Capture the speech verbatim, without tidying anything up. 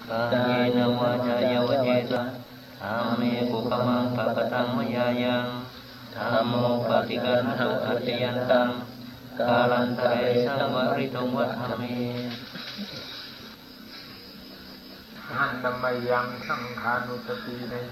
กาเยนะวาจายวเจตะธัมเมกุปมังปะปะตังมยายังธัมโมปฏิกันตุอัจฉยันตังกาลันตะเรสังวริตุงวัฏฏัมเมหันตมยังสังขานุสติใน